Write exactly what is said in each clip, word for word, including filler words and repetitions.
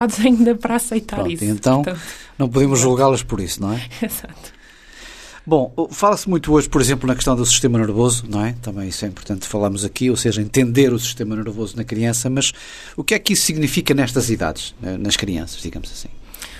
ainda para aceitar Pronto, isso. Então, Portanto, não podemos julgá-las por isso, não é? Exato. Bom, fala-se muito hoje, por exemplo, na questão do sistema nervoso, não é? Também isso é importante falarmos aqui, ou seja, entender o sistema nervoso na criança, mas o que é que isso significa nestas idades, nas crianças, digamos assim?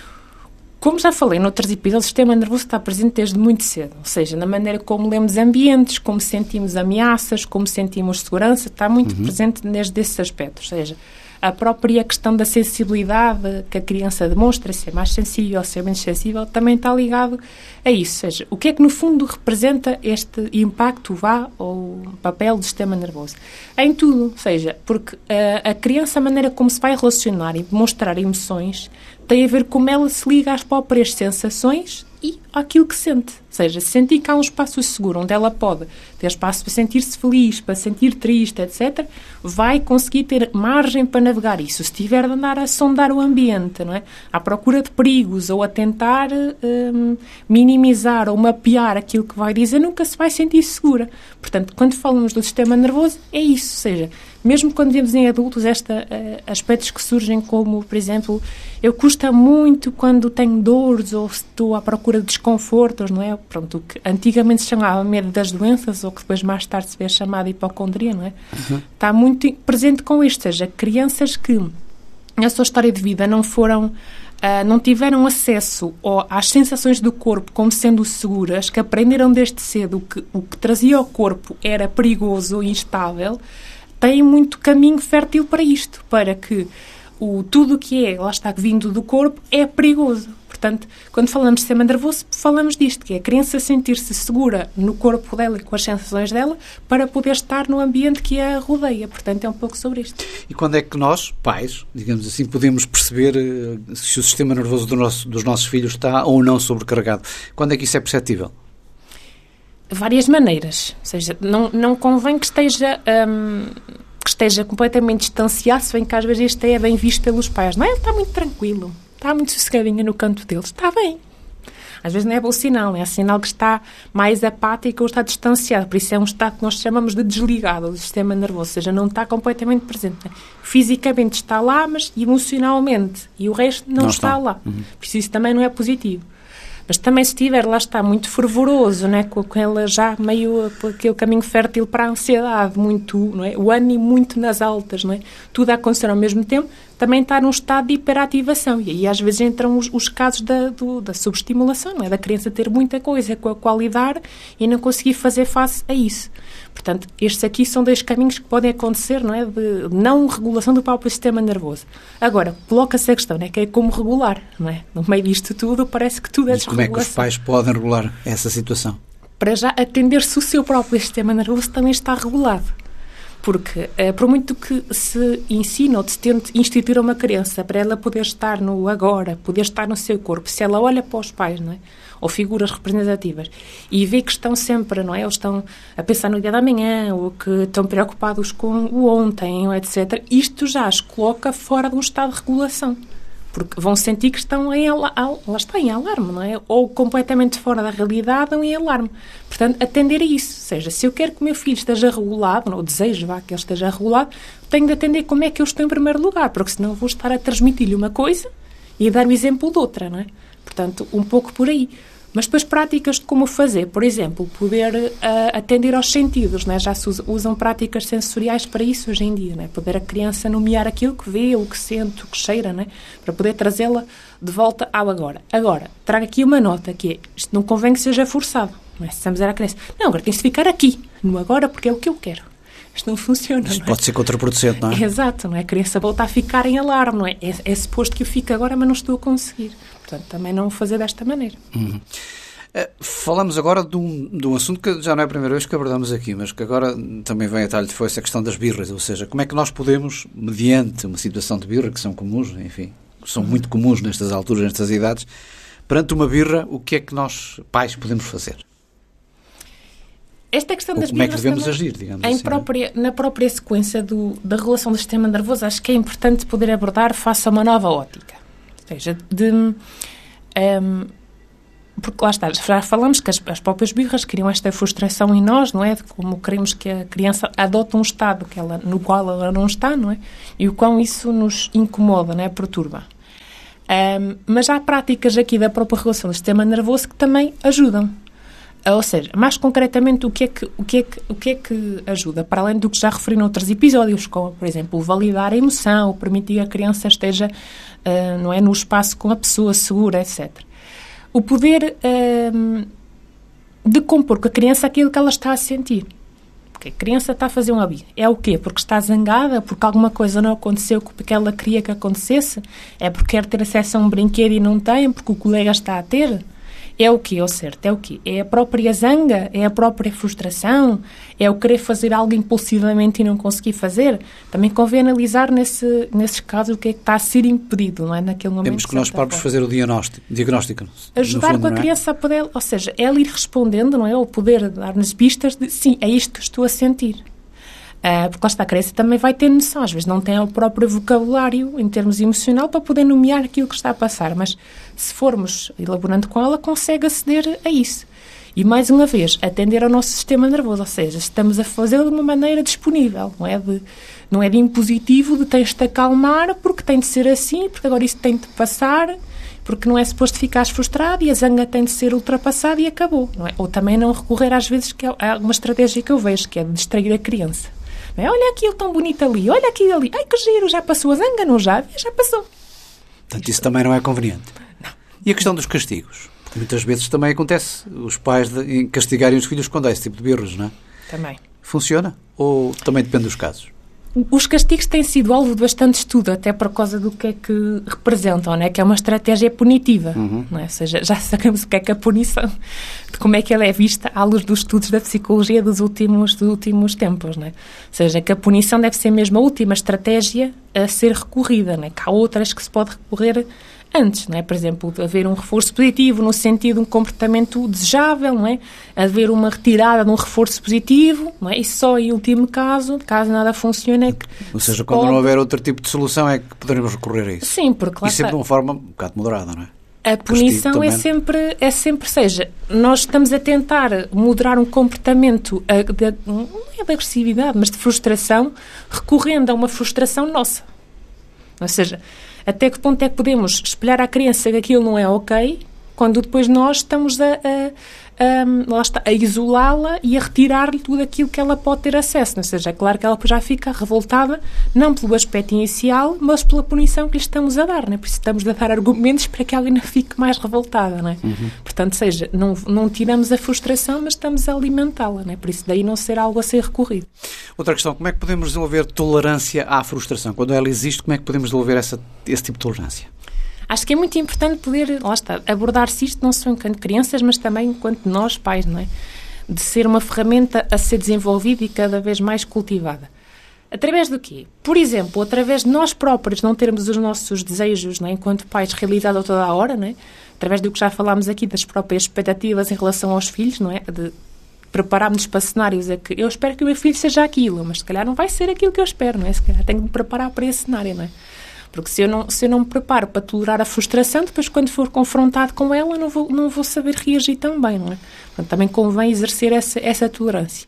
Como já falei noutros episódios, o sistema nervoso está presente desde muito cedo, ou seja, na maneira como lemos ambientes, como sentimos ameaças, como sentimos segurança, está muito uhum. presente desde esses aspectos, ou seja, a própria questão da sensibilidade que a criança demonstra, ser mais sensível ou ser menos sensível, também está ligado a isso. Ou seja, o que é que no fundo representa este impacto, vá, ou papel do sistema nervoso? Em tudo, ou seja, porque a, a criança, a maneira como se vai relacionar e demonstrar emoções, tem a ver como ela se liga às próprias sensações e àquilo que sente. Ou seja, sentir que há um espaço seguro onde ela pode ter espaço para sentir-se feliz, para sentir triste, etcétera, vai conseguir ter margem para navegar isso. Se tiver de andar a sondar o ambiente, não é? À procura de perigos ou a tentar hum, minimizar ou mapear aquilo que vai dizer, nunca se vai sentir segura. Portanto, quando falamos do sistema nervoso, é isso. Ou seja, mesmo quando vemos em adultos estes uh, aspectos que surgem como, por exemplo, eu custa muito quando tenho dores ou estou à procura de desconfortos, não é? Pronto, o que antigamente se chamava medo das doenças ou que depois mais tarde se vê chamada hipocondria, não é? Uhum. Está muito presente com isto, ou seja, crianças que na sua história de vida não foram, uh, não tiveram acesso ao, às sensações do corpo como sendo seguras, que aprenderam desde cedo que o que trazia ao corpo era perigoso e instável, têm muito caminho fértil para isto, para que o, tudo o que é, lá está, vindo do corpo, é perigoso. Portanto, quando falamos de sistema nervoso, falamos disto, que é a criança sentir-se segura no corpo dela e com as sensações dela para poder estar no ambiente que a rodeia. Portanto, é um pouco sobre isto. E quando é que nós, pais, digamos assim, podemos perceber uh, se o sistema nervoso do nosso, dos nossos filhos está ou não sobrecarregado? Quando é que isso é perceptível? Várias maneiras. Ou seja, não, não convém que esteja... Hum, que esteja completamente distanciado, se bem que às vezes isto é bem visto pelos pais. Não é? Ele está muito tranquilo. Está muito sossegadinha no canto deles. Está bem. Às vezes não é bom sinal. É sinal que está mais apático ou está distanciado. Por isso é um estado que nós chamamos de desligado do sistema nervoso. Ou seja, não está completamente presente. Fisicamente está lá, mas emocionalmente. E o resto não, não está, está lá. Uhum. Por isso isso também não é positivo. Mas também se estiver, lá está, muito fervoroso, né, com ela já meio aquele caminho fértil para a ansiedade, muito, não é? O ânimo muito nas altas, não é? Tudo a acontecer ao mesmo tempo, também está num estado de hiperativação. E aí às vezes entram os, os casos da, do, da subestimulação, não é? Da criança ter muita coisa com a qual lidar e não conseguir fazer face a isso. Portanto, estes aqui são dois caminhos que podem acontecer, não é? De não regulação do próprio sistema nervoso. Agora, coloca-se a questão, não é? Que é como regular, não é? No meio disto tudo, parece que tudo é desregulação. Como é que os pais podem regular essa situação? Para já atender-se o seu próprio sistema nervoso também está regulado. Porque, eh, por muito que se ensina ou se tente instituir uma criança para ela poder estar no agora, poder estar no seu corpo, se ela olha para os pais, não é? Ou figuras representativas, e vê que estão sempre, não é? Eles estão a pensar no dia da manhã, ou que estão preocupados com o ontem, ou etcétera, isto já as coloca fora de um estado de regulação. Porque vão sentir que estão em, ala- al- lá está, em alarme, não é? Ou completamente fora da realidade ou em alarme. Portanto, atender a isso. Ou seja, se eu quero que o meu filho esteja regulado, ou desejo vá, que ele esteja regulado, tenho de atender como é que eu estou em primeiro lugar, porque senão vou estar a transmitir-lhe uma coisa e a dar o exemplo de outra, não é? Portanto, um pouco por aí. Mas depois práticas de como fazer, por exemplo, poder uh, atender aos sentidos, né? Já se usa, usam práticas sensoriais para isso hoje em dia, né? Poder a criança nomear aquilo que vê, o que sente, o que cheira, né? Para poder trazê-la de volta ao agora. Agora, trago aqui uma nota, que é, isto não convém que seja forçado, não é? Se estamos a dizer à criança, não, agora tens de ficar aqui, no agora, porque é o que eu quero. Isto não funciona, Isto não é? pode ser contraproducente, não é? Exato, não é? A criança volta a ficar em alarme, não é? É, é suposto que eu fique agora, mas não estou a conseguir. Portanto, também não o fazer desta maneira. Uhum. Uh, falamos agora de um, de um assunto que já não é a primeira vez que abordamos aqui, mas que agora também vem a talho de foice, a questão das birras, ou seja, como é que nós podemos, mediante uma situação de birra, que são comuns, enfim, são muito comuns nestas alturas, nestas idades, perante uma birra, o que é que nós, pais, podemos fazer? Esta questão Ou das como é que birras devemos também, agir, digamos em assim? própria, na própria sequência do, da regulação do sistema nervoso, acho que é importante poder abordar face a uma nova ótica. Ou seja, de... Um, porque lá está, já falamos que as, as próprias birras criam esta frustração em nós, não é? De como queremos que a criança adote um estado que ela, no qual ela não está, não é? E o quão isso nos incomoda, não é? Perturba. Um, mas há práticas aqui da própria regulação do sistema nervoso que também ajudam. Ou seja, mais concretamente, o que, é que, o, que é que, o que é que ajuda? Para além do que já referi noutros episódios, como, por exemplo, validar a emoção, permitir que a criança esteja uh, não é, no espaço com a pessoa segura, etcétera. O poder uh, decompor com a criança aquilo que ela está a sentir. Porque a criança está a fazer um hábito. É o quê? Porque está zangada? Porque alguma coisa não aconteceu que ela queria que acontecesse? É porque quer ter acesso a um brinquedo e não tem? Porque o colega está a ter? É o quê, ao certo? É o quê? É a própria zanga? É a própria frustração? É o querer fazer algo impulsivamente e não conseguir fazer? Também convém analisar nesse, nesses casos o que é que está a ser impedido, não é? Naquele momento. Temos que nós próprios fazer o diagnóstico. diagnóstico Ajudar fundo, com a criança a poder, ou seja, ela ir respondendo, não é? Ou poder dar-nos pistas de, sim, é isto que estou a sentir. Uh, porque lá está, a criança também vai ter noção, às vezes não tem o próprio vocabulário em termos emocional para poder nomear aquilo que está a passar, mas se formos elaborando com ela, consegue aceder a isso. E, mais uma vez, atender ao nosso sistema nervoso, ou seja, estamos a fazê-lo de uma maneira disponível, não é de, não é de impositivo, de tens de acalmar, porque tem de ser assim, porque agora isso tem de passar, porque não é suposto ficares frustrado e a zanga tem de ser ultrapassada e acabou, não é? Ou também não recorrer às vezes, que é uma estratégia que eu vejo, que é de distrair a criança. Não é? Olha aquilo tão bonito ali, olha aquilo ali, ai que giro, já passou a zanga, não já? Já passou. Portanto, isso também não é conveniente. Não. E a questão dos castigos? Porque muitas vezes também acontece os pais de castigarem os filhos quando há esse tipo de birros, não é? Também. Funciona? Ou também depende dos casos? Os castigos têm sido alvo de bastante estudo, até por causa do que é que representam, não é? Que é uma estratégia punitiva, uhum. não é? Ou seja, já sabemos o que é que a punição, de como é que ela é vista à luz dos estudos da psicologia dos últimos, dos últimos tempos, não é? Ou seja, que a punição deve ser mesmo a última estratégia a ser recorrida, não é? Que há outras que se pode recorrer antes, não é? Por exemplo, haver um reforço positivo no sentido de um comportamento desejável, não é? Haver uma retirada de um reforço positivo, não é? E só em último caso, caso nada funcione, é que... Ou seja, quando pode... não houver outro tipo de solução é que poderemos recorrer a isso. Sim, porque lá e sempre está... de uma forma um bocado moderada, não é? A punição é sempre, é sempre, seja, nós estamos a tentar moderar um comportamento, de, não é de agressividade, mas de frustração, recorrendo a uma frustração nossa. Ou seja, até que ponto é que podemos espelhar à criança que aquilo não é ok, quando depois nós estamos a, a, a, lá está, a isolá-la e a retirar-lhe tudo aquilo que ela pode ter acesso. Ou seja, é claro que ela já fica revoltada, não pelo aspecto inicial, mas pela punição que lhe estamos a dar, não é? Por isso estamos a dar argumentos para que ela ainda fique mais revoltada, não é? Uhum. Portanto, seja, não, não tiramos a frustração, mas estamos a alimentá-la, não é? Por isso daí não ser algo a ser recorrido. Outra questão, como é que podemos desenvolver tolerância à frustração? Quando ela existe, como é que podemos desenvolver essa, esse tipo de tolerância? Acho que é muito importante poder, lá está, abordar-se isto não só enquanto crianças, mas também enquanto nós, pais, não é? De ser uma ferramenta a ser desenvolvida e cada vez mais cultivada. Através do quê? Por exemplo, através de nós próprios não termos os nossos desejos, não é? Enquanto pais realizados a toda a hora, não é? Através do que já falámos aqui das próprias expectativas em relação aos filhos, não é? De prepararmos para cenários a que eu espero que o meu filho seja aquilo, mas se calhar não vai ser aquilo que eu espero, não é? Se calhar tenho de me preparar para esse cenário, não é? Porque se eu, não, se eu não me preparo para tolerar a frustração, depois quando for confrontado com ela, não vou, não vou saber reagir tão bem, não é? Portanto, também convém exercer essa, essa tolerância.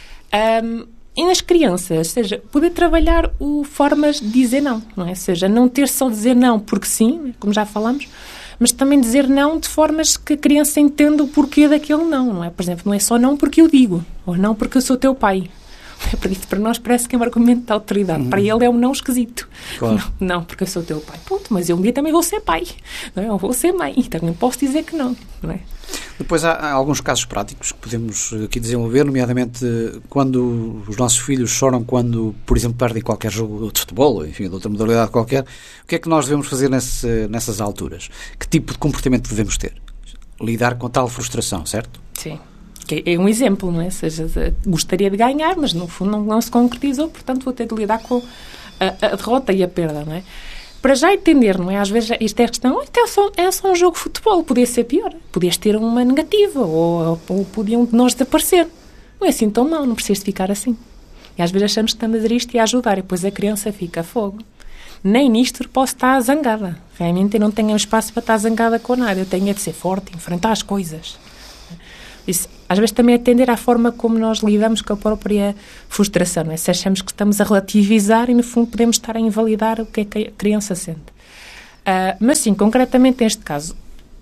Um, e nas crianças, ou seja, poder trabalhar o, formas de dizer não, não é? Ou seja, não ter só dizer não porque sim, como já falamos, mas também dizer não de formas que a criança entenda o porquê daquele não, não é? Por exemplo, não é só não porque eu digo, ou não porque eu sou teu pai. Porque para nós parece que é um argumento de autoridade. Uhum. Para ele é um não esquisito. Claro. Não, não, porque eu sou teu pai. Ponto, mas eu um dia também vou ser pai. Não é? Ou vou ser mãe. Então não posso dizer que não. Não é? Depois há, há alguns casos práticos que podemos aqui desenvolver, nomeadamente quando os nossos filhos choram quando, por exemplo, perdem qualquer jogo de futebol, enfim, de outra modalidade qualquer. O que é que nós devemos fazer nesse, nessas alturas? Que tipo de comportamento devemos ter? Lidar com tal frustração, certo? Sim. Que é um exemplo, não é? Ou seja, gostaria de ganhar, mas no fundo não, não se concretizou, portanto vou ter de lidar com a, a derrota e a perda, não é? Para já entender, não é? Às vezes isto é questão, isto é só, é só um jogo de futebol, podia ser pior, podias ter uma negativa, ou, ou podiam de nós desaparecer. Não é assim tão mau, não precisas de ficar assim. E às vezes achamos que estamos a dizer isto e a ajudar, e depois a criança fica a fogo. Nem nisto posso estar zangada. Realmente eu não tenho espaço para estar zangada com nada, eu tenho de ser forte, enfrentar as coisas. Isso, às vezes também atender à forma como nós lidamos com a própria frustração, não é? Se achamos que estamos a relativizar e no fundo podemos estar a invalidar o que é que a criança sente. Uh, mas sim, concretamente neste caso,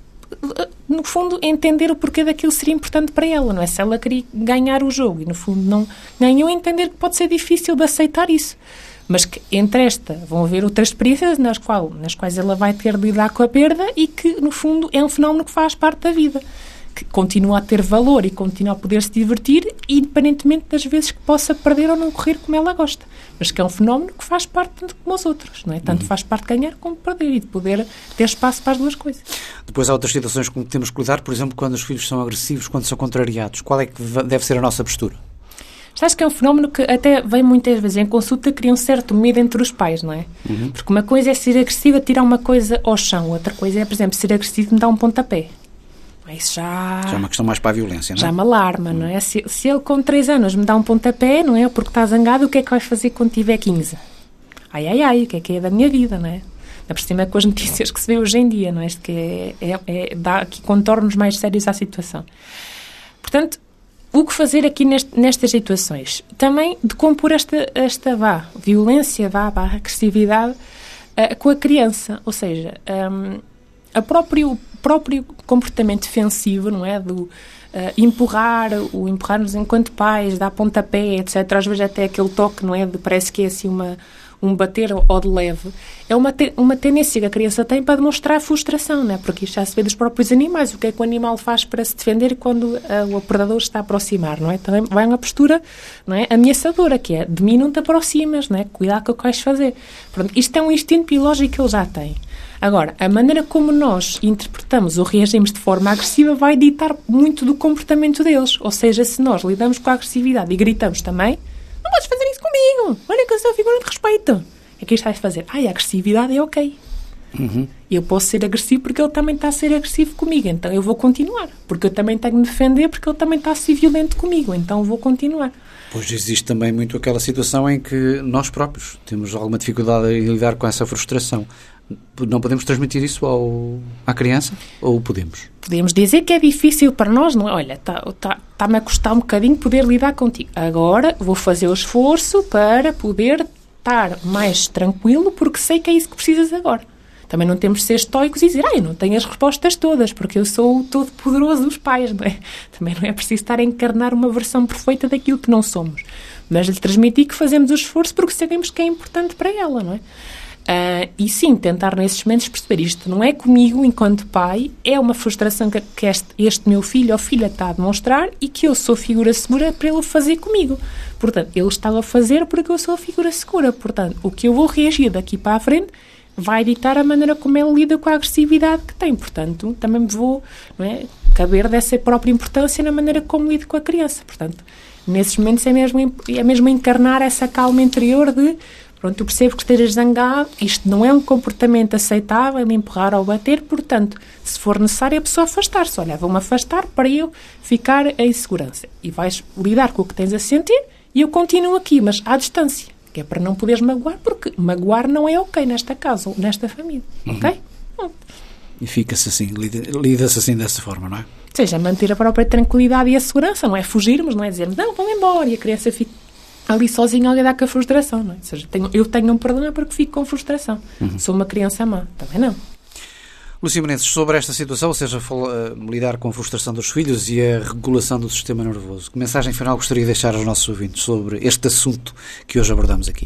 no fundo, entender o porquê daquilo seria importante para ela, não é? Se ela queria ganhar o jogo e, no fundo, não ganhou, entender que pode ser difícil de aceitar isso. Mas que, entre esta, vão haver outras experiências nas, qual, nas quais ela vai ter de lidar com a perda e que, no fundo, é um fenómeno que faz parte da vida. Que continua a ter valor e continua a poder se divertir, independentemente das vezes que possa perder ou não correr como ela gosta. Mas que é um fenómeno que faz parte tanto como os outros, não é? Tanto uhum. faz parte de ganhar como perder e de poder ter espaço para as duas coisas. Depois há outras situações com que temos que cuidar, por exemplo, quando os filhos são agressivos, quando são contrariados. Qual é que deve ser a nossa postura? Sabes que é um fenómeno que até vem muitas vezes em consulta, cria um certo medo entre os pais, não é? Uhum. Porque uma coisa é ser agressiva, tirar uma coisa ao chão. Outra coisa é, por exemplo, ser agressivo e me dar um pontapé. Isso já... já é uma questão mais para a violência, não é? Já me alarma, não é? Se, se ele com três anos me dá um pontapé, não é? Porque está zangado, o que é que vai fazer quando tiver quinze? Ai, ai, ai, o que é que é da minha vida, não é? Por cima com as notícias que se vê hoje em dia, não é? Isto que é, é, é, dá aqui contornos mais sérios à situação. Portanto, o que fazer aqui neste, nestas situações? Também de compor esta, esta vá, violência, vá, vá, agressividade uh, com a criança. Ou seja, um, a próprio... próprio comportamento defensivo, não é? Do uh, empurrar, o empurrar-nos enquanto pais, dar pontapé, etcétera. Às vezes até aquele toque, não é? De, parece que é assim uma, um bater ou de leve. É uma, te, uma tendência que a criança tem para demonstrar frustração, não é? Porque isto já se vê dos próprios animais. O que é que o animal faz para se defender quando uh, o predador está a aproximar, não é? Também vai uma postura, não é? Ameaçadora, que é, de mim não te aproximas, não é? Cuidado com o que vais fazer. Pronto, isto é um instinto biológico que ele já tem. Agora, a maneira como nós interpretamos ou reagimos de forma agressiva vai ditar muito do comportamento deles. Ou seja, se nós lidamos com a agressividade e gritamos também, não podes fazer isso comigo, olha que eu sou a figura de respeito. É que isto vai fazer, ai, a agressividade é ok. Uhum. Eu posso ser agressivo porque ele também está a ser agressivo comigo, então eu vou continuar. Porque eu também tenho de me defender porque ele também está a ser violento comigo, então eu vou continuar. Pois existe também muito aquela situação em que nós próprios temos alguma dificuldade em lidar com essa frustração. Não podemos transmitir isso ao, à criança? Ou podemos? Podemos dizer que é difícil para nós, não é? Olha, está-me tá, tá a custar um bocadinho poder lidar contigo. Agora vou fazer o esforço para poder estar mais tranquilo, porque sei que é isso que precisas agora. Também não temos de ser estoicos e dizer, ah, eu não tenho as respostas todas, porque eu sou o todo-poderoso dos pais, não é? Também não é preciso estar a encarnar uma versão perfeita daquilo que não somos. Mas lhe transmitir que fazemos o esforço porque sabemos que é importante para ela, não é? Uh, e sim, tentar nesses momentos perceber isto não é comigo enquanto pai, é uma frustração que, que este, este meu filho ou filha está a demonstrar e que eu sou figura segura para ele fazer comigo. Portanto, ele estava a fazer porque eu sou a figura segura. Portanto, o que eu vou reagir daqui para a frente vai ditar a maneira como ele lida com a agressividade que tem. Portanto, também me vou, não é, caber dessa própria importância na maneira como lido com a criança. Portanto, nesses momentos é mesmo, é mesmo encarnar essa calma interior de pronto, eu percebo que estejas zangado, isto não é um comportamento aceitável, de empurrar ou bater, portanto, se for necessário a pessoa afastar-se. Olha, vou-me afastar para eu ficar em segurança. E vais lidar com o que tens a sentir e eu continuo aqui, mas à distância, que é para não poderes magoar, porque magoar não é ok nesta casa ou nesta família, uhum. ok? Hum. E fica-se assim, lida, lida-se assim dessa forma, não é? Ou seja, manter a própria tranquilidade e a segurança, não é fugirmos, não é dizer, não, vão embora, e a criança fica ali sozinha a lidar com a frustração, não é? Ou seja, tenho, eu tenho um problema porque fico com frustração. Uhum. Sou uma criança má. Também não. Lúcia Menezes, sobre esta situação, ou seja, uh, lidar com a frustração dos filhos e a regulação do sistema nervoso, que mensagem final gostaria de deixar aos nossos ouvintes sobre este assunto que hoje abordamos aqui?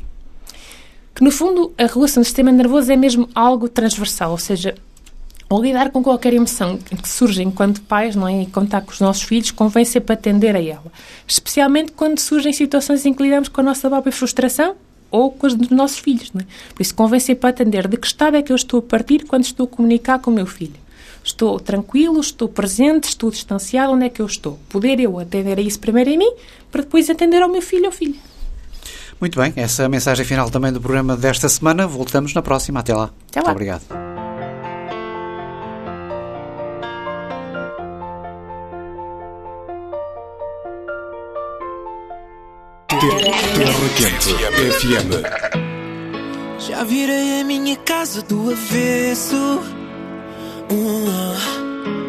Que, no fundo, a regulação do sistema nervoso é mesmo algo transversal, ou seja, ao lidar com qualquer emoção que surge enquanto pais, não é? E contar com os nossos filhos, convém sempre atender a ela. Especialmente quando surgem situações em que lidamos com a nossa própria frustração ou com as dos nossos filhos, não é? Por isso, convém sempre atender de que estado é que eu estou a partir quando estou a comunicar com o meu filho. Estou tranquilo, estou presente, estou distanciado, onde é que eu estou? Poder eu atender a isso primeiro em mim, para depois atender ao meu filho ou filha. Muito bem, essa é a mensagem final também do programa desta semana. Voltamos na próxima. Até lá. Até lá. Muito obrigado. Terra Quente F M. Já virei a minha casa do avesso. uh.